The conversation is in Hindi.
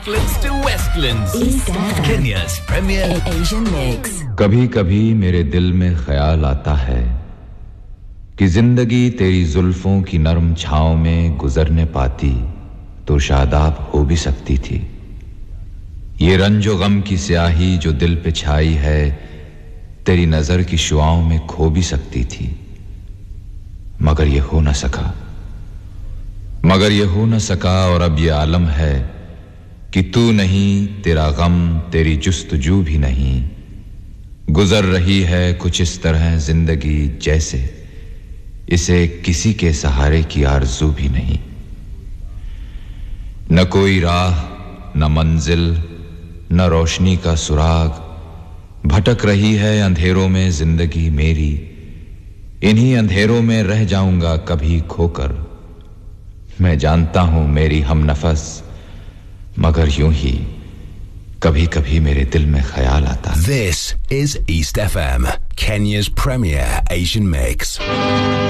Westlands to Westlands, Kenya's premier Asian mix. कभी-कभी मेरे दिल में ख्याल आता है कि जिंदगी तेरी जुल्फों की नरम छांव में गुजरने पाती तो शादाब हो भी सकती थी. ये रंजो गम की स्याही जो दिल पे छाई है तेरी नजर की शुआओं में खो भी सकती थी. मगर ये हो न सका और अब ये आलम है कि तू नहीं, तेरा गम, तेरी जुस्तजू भी नहीं. गुजर रही है कुछ इस तरह जिंदगी जैसे इसे किसी के सहारे की आरज़ू भी नहीं. न कोई राह, न मंजिल, न रोशनी का सुराग. भटक रही है अंधेरों में जिंदगी मेरी. इन्हीं अंधेरों में रह जाऊंगा कभी खोकर. मैं जानता हूं मेरी हमनफस, मगर यूं ही कभी-कभी मेरे दिल में ख्याल आता. This is East FM, Kenya's premier Asian mix.